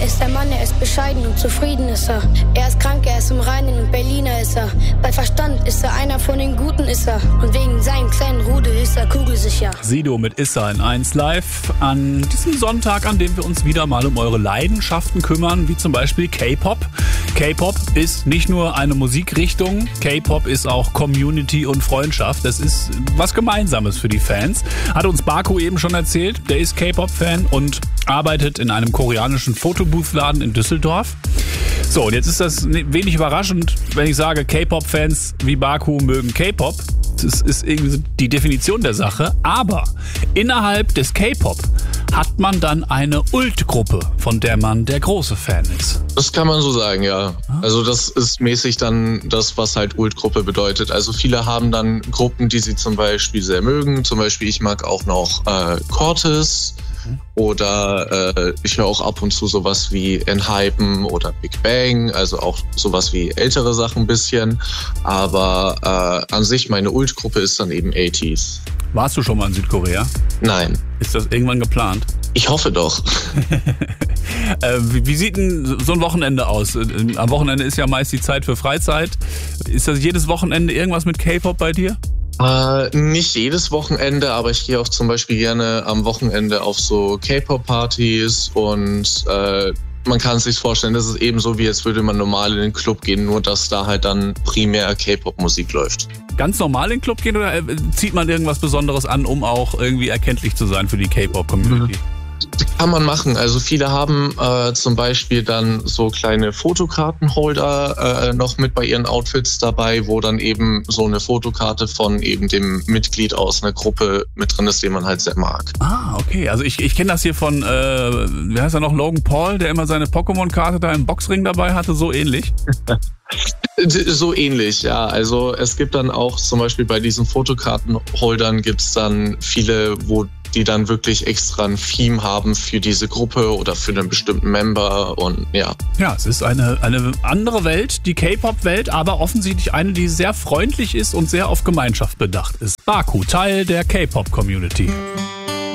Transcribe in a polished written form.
ist der Mann, er ist bescheiden und zufrieden ist er. Er ist krank, er ist im Reinen und Berliner ist er. Bei Verstand ist er einer von den Guten ist er. Und wegen seinem kleinen Rudel ist er kugelsicher. Sido mit Issa in 1 Live an diesem Sonntag, an dem wir uns wieder mal um eure Leidenschaften kümmern, wie zum Beispiel K-Pop. K-Pop ist nicht nur eine Musikrichtung, K-Pop ist auch Community und Freundschaft. Das ist was Gemeinsames für die Fans. Hat uns Baku eben schon erzählt, der ist K-Pop-Fan und arbeitet in einem koreanischen Fotobooth-Laden in Düsseldorf. So, und jetzt ist das wenig überraschend, wenn ich sage, K-Pop-Fans wie Baku mögen K-Pop. Das ist irgendwie die Definition der Sache. Aber innerhalb des K-Pop hat man dann eine Ult-Gruppe, von der man der große Fan ist. Das kann man so sagen, ja. Also das ist mäßig dann das, was halt Ult-Gruppe bedeutet. Also viele haben dann Gruppen, die sie zum Beispiel sehr mögen. Zum Beispiel ich mag auch noch Cortez. Oder ich höre auch ab und zu sowas wie Enhypen oder Big Bang, also auch sowas wie ältere Sachen ein bisschen. Aber an sich, meine Ult-Gruppe ist dann eben 80s. Warst du schon mal in Südkorea? Nein. Ist das irgendwann geplant? Ich hoffe doch. Wie sieht denn so ein Wochenende aus? Am Wochenende ist ja meist die Zeit für Freizeit. Ist das jedes Wochenende irgendwas mit K-Pop bei dir? Nicht jedes Wochenende, aber ich gehe auch zum Beispiel gerne am Wochenende auf so K-Pop-Partys und man kann es sich vorstellen, das ist eben so, wie als würde man normal in den Club gehen, nur dass da halt dann primär K-Pop-Musik läuft. Ganz normal in den Club gehen oder zieht man irgendwas Besonderes an, um auch irgendwie erkenntlich zu sein für die K-Pop-Community? Kann man machen. Also viele haben zum Beispiel dann so kleine Fotokartenholder noch mit bei ihren Outfits dabei, wo dann eben so eine Fotokarte von eben dem Mitglied aus einer Gruppe mit drin ist, den man halt sehr mag. Ah, okay. Also ich kenne das hier von, wie heißt er noch, Logan Paul, der immer seine Pokémon-Karte da im Boxring dabei hatte, so ähnlich. So ähnlich, ja. Also es gibt dann auch zum Beispiel bei diesen Fotokartenholdern gibt's dann viele, wo die dann wirklich extra ein Theme haben für diese Gruppe oder für einen bestimmten Member und ja. Ja, es ist eine andere Welt, die K-Pop-Welt, aber offensichtlich eine, die sehr freundlich ist und sehr auf Gemeinschaft bedacht ist. Baku, Teil der K-Pop-Community.